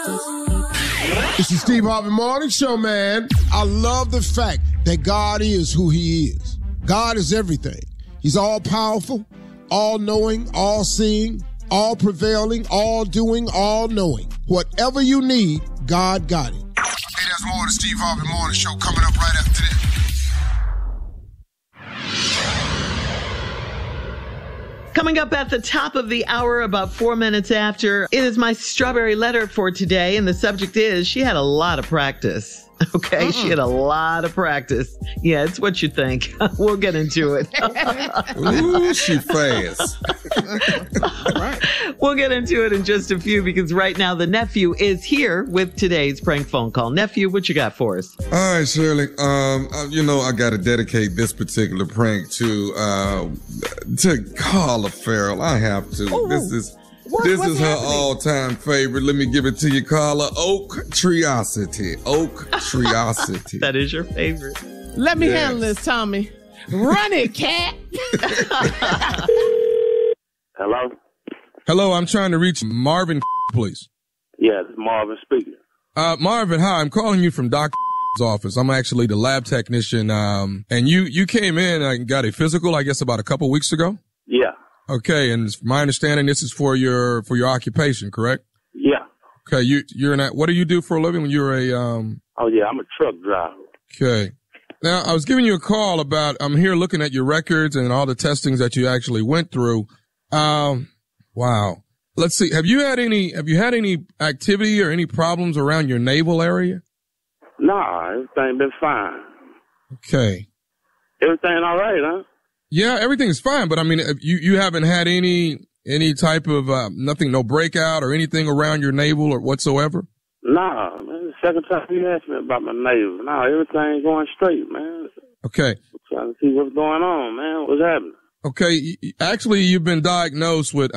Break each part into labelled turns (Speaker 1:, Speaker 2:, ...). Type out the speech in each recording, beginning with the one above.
Speaker 1: It's the Steve Harvey Morning Show, man. I love the fact that God is who he is. God is everything. He's all powerful, all knowing, all seeing, all prevailing, all doing, all knowing. Whatever you need, God got it. Hey, there's more of the Steve Harvey Morning Show coming up right after this.
Speaker 2: Coming up at the top of the hour, about 4 minutes after, it is my strawberry letter for today, and the subject is she had a lot of practice. Okay, she had a lot of practice. Yeah, it's what you think. We'll get into it.
Speaker 3: Ooh, she fast.
Speaker 2: Right. We'll get into it in just a few because right now the nephew is here with today's prank phone call. Nephew, what you got for us?
Speaker 3: All right, Shirley. I got to dedicate this particular prank to Carla Farrell. I have to.
Speaker 2: Oh.
Speaker 3: This is her all-time favorite. Let me give it to you, Carla. Oak Triosity.
Speaker 2: That is your favorite.
Speaker 4: Let me handle this, Tommy. Run it, cat.
Speaker 5: Hello?
Speaker 3: Hello, I'm trying to reach Marvin, please.
Speaker 5: Yeah, it's Marvin speaking.
Speaker 3: Marvin, hi. I'm calling you from Doc's office. I'm actually the lab technician. And you came in and got a physical, I guess, about a couple weeks ago?
Speaker 5: Yeah.
Speaker 3: Okay, and it's my understanding this is for your occupation, correct?
Speaker 5: Yeah.
Speaker 3: Okay, you're in that. What do you do for a living when you're a
Speaker 5: Oh yeah, I'm a truck driver.
Speaker 3: Okay. Now I was giving you a call about. I'm here looking at your records and all the testings that you actually went through. Wow. Let's see. Have you had any activity or any problems around your navel area?
Speaker 5: Nah, everything been fine.
Speaker 3: Okay.
Speaker 5: Everything all right, huh?
Speaker 3: Yeah, everything's fine, but I mean, you haven't had any type of nothing, no breakout or anything around your navel or whatsoever?
Speaker 5: Nah, man. The second time you asked me about my navel. Nah, everything going straight, man.
Speaker 3: Okay.
Speaker 5: I'm trying to see what's going on, man. What's happening?
Speaker 3: Okay, actually, you've been diagnosed with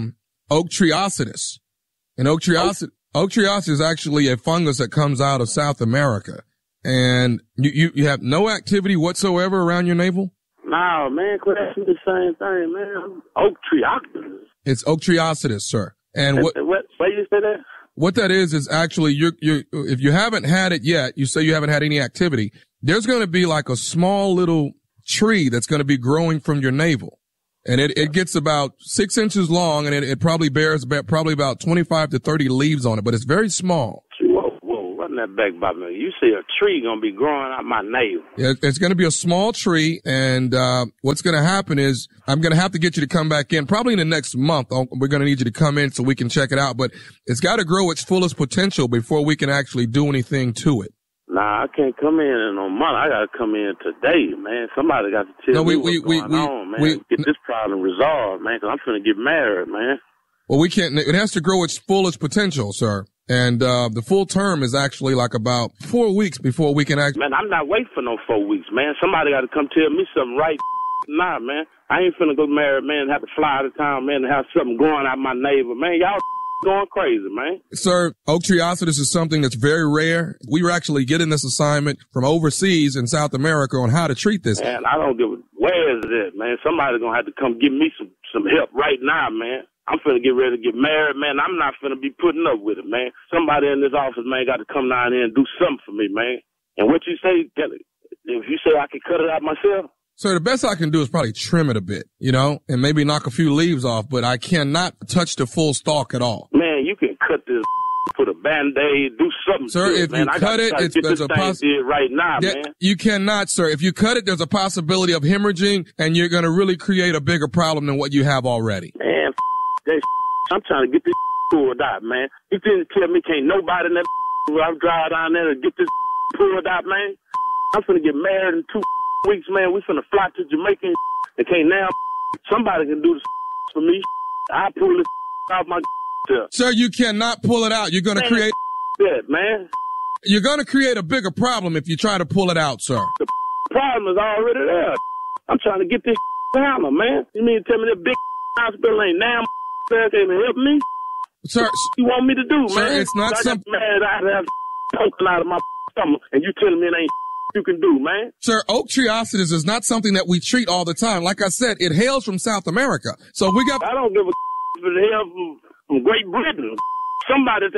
Speaker 3: Oaktriocetus. And Oaktriocetus is actually a fungus that comes out of South America. And you have no activity whatsoever around your navel?
Speaker 5: Nah, man, quit asking the same thing, man. Oaktriocetus.
Speaker 3: It's Oaktriocetus, sir. And what
Speaker 5: you say that?
Speaker 3: What that is actually if you haven't had it yet, you say you haven't had any activity, there's going to be like a small little tree that's going to be growing from your navel. And it gets about 6 inches long, and it probably bears about 25 to 30 leaves on it, but it's very small.
Speaker 5: Whoa, run that back by me. You see a tree going to be growing out my navel.
Speaker 3: Yeah, it's going to be a small tree, and what's going to happen is I'm going to have to get you to come back in probably in the next month. We're going to need you to come in so we can check it out, but it's got to grow its fullest potential before we can actually do anything to it.
Speaker 5: Nah, I can't come in no month. I gotta come in today, man. Somebody got to tell me what's going on, man. Get this problem resolved, man, because I'm finna get married, man.
Speaker 3: Well, we can't. It has to grow its fullest potential, sir. And the full term is actually like about 4 weeks before we can actually.
Speaker 5: Man, I'm not waiting for no 4 weeks, man. Somebody got to come tell me something right now, man. I ain't finna go married, man, and have to fly out of town, man, and have something growing out my navel, man. Y'all going crazy, man.
Speaker 3: Sir, Oaktriocetus is something that's very rare. We were actually getting this assignment from overseas in South America on how to treat this.
Speaker 5: Man, I don't give a, where is it, man? Somebody's going to have to come give me some help right now, man. I'm finna get ready to get married, man. I'm not finna be putting up with it, man. Somebody in this office, man, got to come down here and do something for me, man. And what you say, if you say I can cut it out myself?
Speaker 3: Sir, the best I can do is probably trim it a bit, and maybe knock a few leaves off, but I cannot touch the full stalk at all.
Speaker 5: Man, you can cut this, put a Band-Aid, do something.
Speaker 3: Sir,
Speaker 5: to it,
Speaker 3: if
Speaker 5: man.
Speaker 3: you cut it, there's a possibility
Speaker 5: right now, man.
Speaker 3: You cannot, sir. If you cut it, there's a possibility of hemorrhaging, and you're going to really create a bigger problem than what you have already.
Speaker 5: Man, that I'm trying to get this pulled out, man. You didn't tell me can't nobody in that I'm driving down there to get this pulled out, man. I'm finna get married in 2 weeks, man. We finna fly to Jamaica and can't now. Somebody can do this for me. I pull this out my.
Speaker 3: Sir, you cannot pull it out. You're gonna create.
Speaker 5: That, man.
Speaker 3: You're gonna create a bigger problem if you try to pull it out, sir.
Speaker 5: The problem is already there. I'm trying to get this down, man. You mean to tell me that big hospital ain't now can't help me?
Speaker 3: Sir,
Speaker 5: what you want me to do,
Speaker 3: sir,
Speaker 5: man?
Speaker 3: it's not something.
Speaker 5: Man, I have poking out of my stomach, and you telling me it ain't you can do, man.
Speaker 3: Sir, Oaktriocetus is not something that we treat all the time. Like I said, it hails from South America. So we got.
Speaker 5: I don't give a for the hell from Great Britain. Somebody take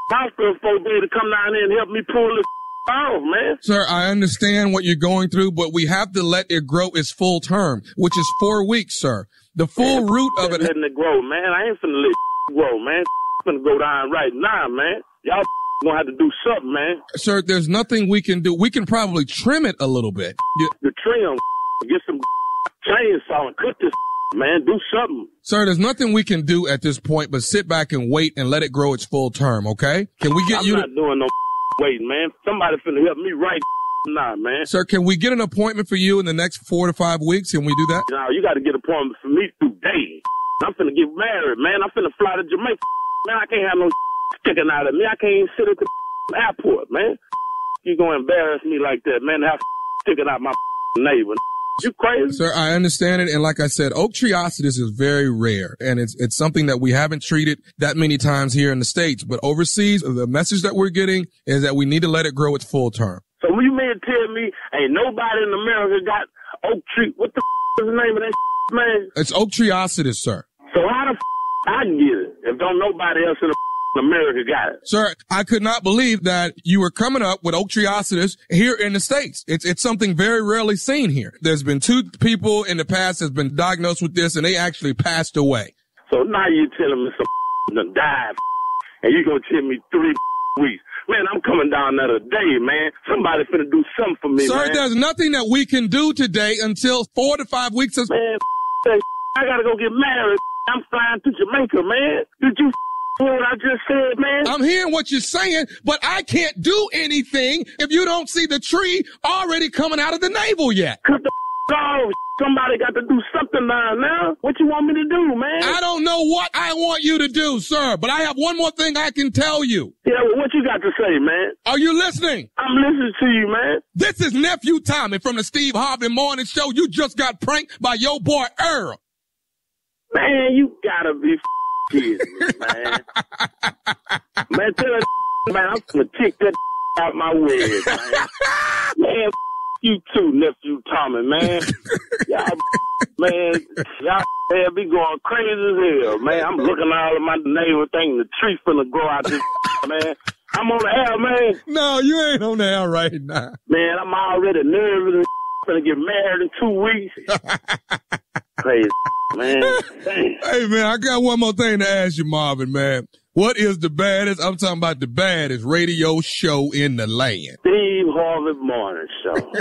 Speaker 5: hospital for a day to come down here and help me pull this off, man.
Speaker 3: Sir, I understand what you're going through, but we have to let it grow its full term, which is 4 weeks, sir. The full root of it.
Speaker 5: Letting it grow, man. I ain't finna let it grow, man. Finna go down right now, man. Y'all gonna have to do something, man.
Speaker 3: Sir, there's nothing we can do. We can probably trim it a little bit.
Speaker 5: The trim, get some chainsaw and cut this, man. Do something.
Speaker 3: Sir, there's nothing we can do at this point but sit back and wait and let it grow its full term, okay? Can we get
Speaker 5: I'm not doing no waiting, man. Somebody finna help me right now, man.
Speaker 3: Sir, can we get an appointment for you in the next 4 to 5 weeks? Can we do that?
Speaker 5: No, you got to get an appointment for me today. I'm finna get married, man. I'm finna fly to Jamaica. Man, I can't have no sticking out of me. I can't even sit at the airport, man. You gonna embarrass me like that, man, have sticking out my neighbor. You crazy?
Speaker 3: Sir, I understand it. And like I said, oak treacitus is very rare. And it's something that we haven't treated that many times here in the States. But overseas, the message that we're getting is that we need to let it grow its full term.
Speaker 5: So when you mean to tell me ain't nobody in America got oak tree, what the is the name of that man?
Speaker 3: It's oak treacitus, sir.
Speaker 5: So how the I can get it if don't nobody else in America got it?
Speaker 3: Sir, I could not believe that you were coming up with oak treacitus here in the States. It's something very rarely seen here. There's been 2 people in the past that's been diagnosed with this, and they actually passed away.
Speaker 5: So now you're telling me some done died, and you gonna tell me 3 weeks. Man, I'm coming down there today, man. Somebody finna do something for me,
Speaker 3: Sir,
Speaker 5: man.
Speaker 3: there's nothing that we can do today until 4 to 5 weeks.
Speaker 5: Man, I gotta go get married. I'm flying to Jamaica, man. Did you hear what I just said, man?
Speaker 3: I'm hearing what you're saying, but I can't do anything if you don't see the tree already coming out of the navel yet.
Speaker 5: Cut the off. Somebody got to do something now. What you want me to do, man?
Speaker 3: I don't know what I want you to do, sir, but I have one more thing I can tell you.
Speaker 5: Yeah, well, what you got to say, man?
Speaker 3: Are you listening?
Speaker 5: I'm listening to you, man.
Speaker 3: This is Nephew Tommy from the Steve Harvey Morning Show. You just got pranked by your boy Earl.
Speaker 5: Man, you gotta be kidding me, man. Man, tell that man, I'm gonna kick that out my wig, man. Man, you too, Nephew Tommy, man. Y'all be going crazy as hell, man. I'm looking all of my neighbor thinking the tree finna grow out this, man. I'm on the air, man.
Speaker 3: No, you ain't on the air right now.
Speaker 5: Man, I'm already nervous and finna get married in 2 weeks. Crazy, man. Dang.
Speaker 3: Hey, man, I got one more thing to ask you, Marvin, man. What is the baddest, I'm talking about the baddest radio show in the land?
Speaker 5: Steve Harvey Morning Show.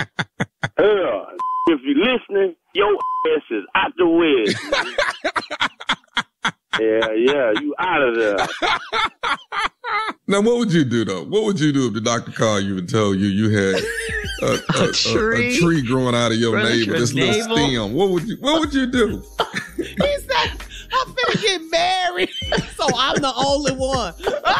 Speaker 5: If you're listening, your ass is out the way. Yeah, you out of there.
Speaker 3: Now, what would you do, though? What would you do if the doctor called you and told you you had a tree growing out of your navel, this little stem? What would you do?
Speaker 4: He said, I'm finna get married, so I'm the only one.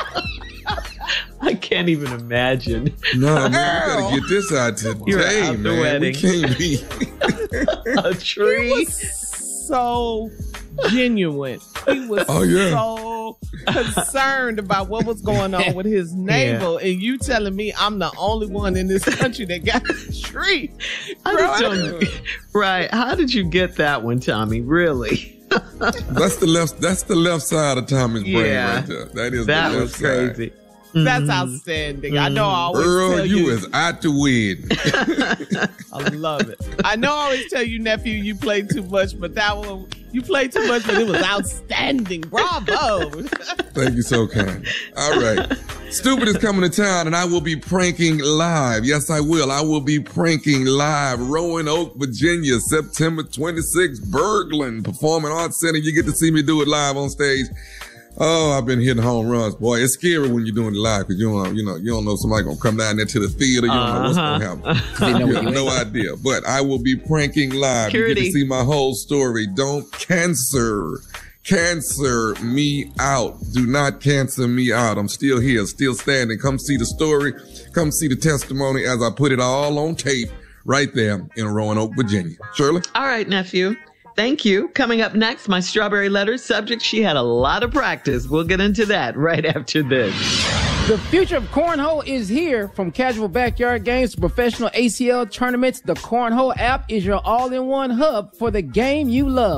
Speaker 2: I can't even imagine.
Speaker 3: No, man, we gotta get this out today, man.
Speaker 2: Wedding.
Speaker 3: We can't be
Speaker 2: a tree.
Speaker 4: He was so genuine. He was so concerned about what was going on with his navel, and you telling me I'm the only one in this country that got a tree.
Speaker 2: Right. How did you get that one, Tommy? Really?
Speaker 3: That's the left side of Tommy's brain right there. That is
Speaker 2: that
Speaker 3: the left
Speaker 2: was crazy.
Speaker 3: side.
Speaker 4: That's outstanding. I know I always
Speaker 3: Earl,
Speaker 4: tell you
Speaker 3: is out to win.
Speaker 4: I love it. I know I always tell you, nephew, you played too much, but that one, you played too much, but it was outstanding. Bravo.
Speaker 3: Thank you so kind. All right. Stupid is coming to town, and I will be pranking live. Yes, I will. I will be pranking live. Roanoke, Virginia, September 26th, Berglund Performing Arts Center. You get to see me do it live on stage. Oh, I've been hitting home runs, boy. It's scary when you're doing it live because you don't know somebody gonna come down there to the theater. You don't know what's gonna happen. You have no idea. But I will be pranking live. You get to see my whole story. Don't cancer me out. Do not cancer me out. I'm still here, still standing. Come see the story. Come see the testimony as I put it all on tape right there in Roanoke, Virginia. Shirley?
Speaker 2: All right, nephew. Thank you. Coming up next, my strawberry letter subject. She had a lot of practice. We'll get into that right after this.
Speaker 6: The future of cornhole is here. From casual backyard games to professional ACL tournaments, the Cornhole app is your all-in-one hub for the game you love.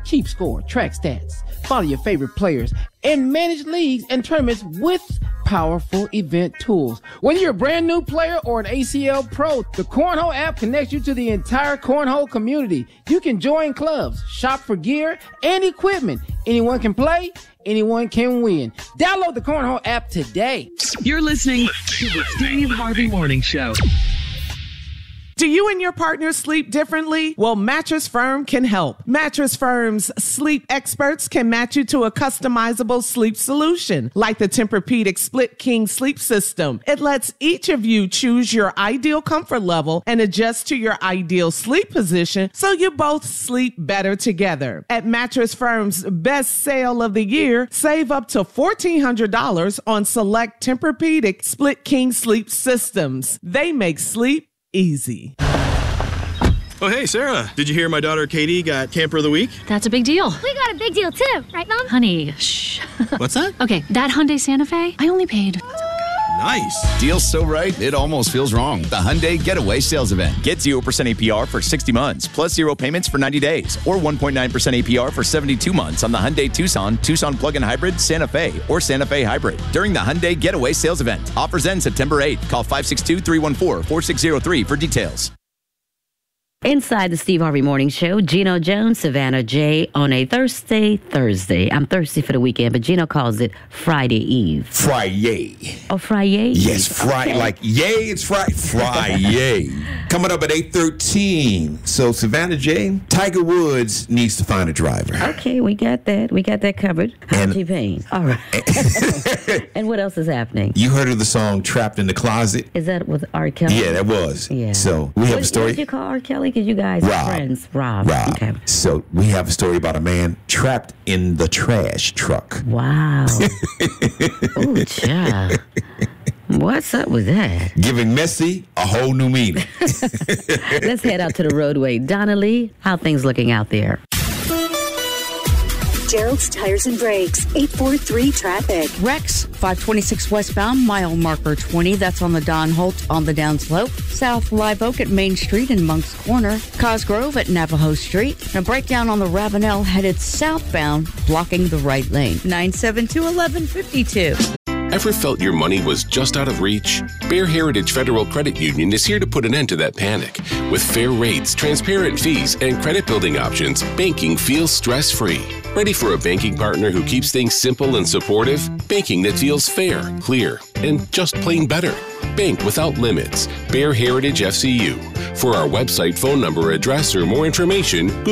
Speaker 6: keep score, track stats, follow your favorite players, and manage leagues and tournaments with powerful event tools. Whether you're a brand new player or an ACL pro, the Cornhole app connects you to the entire Cornhole community. You can join clubs, shop for gear and equipment. Anyone can play, anyone can win. Download the Cornhole app today.
Speaker 2: You're listening to the Steve Harvey Morning Show.
Speaker 4: Do you and your partner sleep differently? Well, Mattress Firm can help. Mattress Firm's sleep experts can match you to a customizable sleep solution, like the Tempur-Pedic Split King Sleep System. It lets each of you choose your ideal comfort level and adjust to your ideal sleep position so you both sleep better together. At Mattress Firm's best sale of the year, save up to $1,400 on select Tempur-Pedic Split King Sleep Systems. They make sleep easy.
Speaker 7: Oh, hey, Sarah. Did you hear my daughter Katie got Camper of the Week?
Speaker 8: That's a big deal.
Speaker 9: We got a big deal, too. Right, Mom?
Speaker 8: Honey, shh.
Speaker 7: What's that?
Speaker 8: Okay, that Hyundai Santa Fe, I only paid...
Speaker 7: Nice.
Speaker 10: Deal's so right, it almost feels wrong. The Hyundai Getaway Sales Event. Get 0% APR for 60 months, plus 0 payments for 90 days, or 1.9% APR for 72 months on the Hyundai Tucson, Tucson Plug-in Hybrid, Santa Fe, or Santa Fe Hybrid during the Hyundai Getaway Sales Event. Offers end September 8th. Call 562-314-4603 for details.
Speaker 11: Inside the Steve Harvey Morning Show, Gino Jones, Savannah J. on a Thursday. I'm thirsty for the weekend, but Gino calls it Friday Eve.
Speaker 12: Friday.
Speaker 11: Oh, Friday?
Speaker 12: Yes, Friday. Okay. Like, yay, it's Friday. Friday. Coming up at 8:13. So, Savannah J., Tiger Woods needs to find a driver.
Speaker 11: Okay, we got that. We got that covered. T-Pain. All right. And what else is happening?
Speaker 12: You heard of the song Trapped in the Closet?
Speaker 11: Is that with R. Kelly?
Speaker 12: Yeah, that was.
Speaker 11: Yeah.
Speaker 12: So, we have a story.
Speaker 11: What did you call R. Kelly? Because you guys are friends. Rob. Okay.
Speaker 12: So we have a story about a man trapped in the trash truck.
Speaker 11: Wow. Ooh, child. What's up with that?
Speaker 12: Giving messy a whole new meaning.
Speaker 11: Let's head out to the roadway. Donna Lee, how things looking out there?
Speaker 13: Gerald's Tires and Brakes, 843 traffic.
Speaker 14: Rex, 526 westbound, mile marker 20. That's on the Don Holt on the downslope. South Live Oak at Main Street and Monk's Corner. Cosgrove at Navajo Street. And a breakdown on the Ravenel headed southbound, blocking the right lane. 972-1152.
Speaker 15: Ever felt your money was just out of reach? Bear Heritage Federal Credit Union is here to put an end to that panic. With fair rates, transparent fees, and credit building options, banking feels stress-free. Ready for a banking partner who keeps things simple and supportive? Banking that feels fair, clear, and just plain better. Bank without limits. Bear Heritage FCU. For our website, phone number, address, or more information,